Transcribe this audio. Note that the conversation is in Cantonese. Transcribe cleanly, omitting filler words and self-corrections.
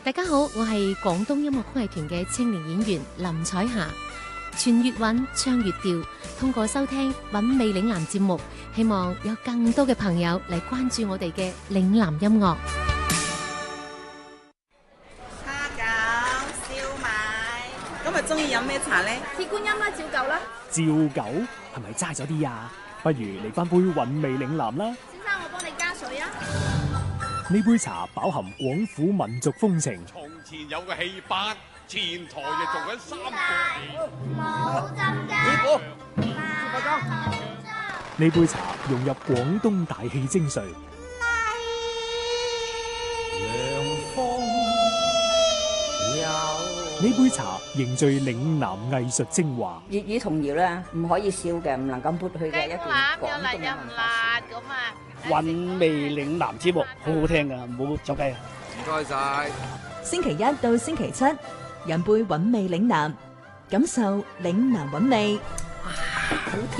大家好，我係廣東音樂曲藝團嘅青年演員林彩霞。傳粵韻，唱粵調，通過收聽韻味嶺南節目，希望有更多嘅朋友嚟關注我哋嘅嶺南音樂。 蝦餃、燒賣，今日中意飲咩茶呢？ 鐵觀音啦，照舊啦。 照舊係咪齋咗啲啊？不如嚟翻杯韻味嶺南啦。 先生，我幫你加水啊。 呢杯茶飽含廣府民族風情。 從前有個戲班，前台就做緊三個冇浸㗎。 呢杯茶融入廣東大氣精髓。呢杯茶凝聚嶺南藝術精華。 粵語童謠咧，唔可以少嘅，唔能夠抹去嘅一件廣東嘅文化。 韻味嶺南節目好好聽噶，唔好走雞啊！ 唔該晒。 星期一到星期七，飲杯韻味嶺南，感受嶺南韻味。哇，好甜！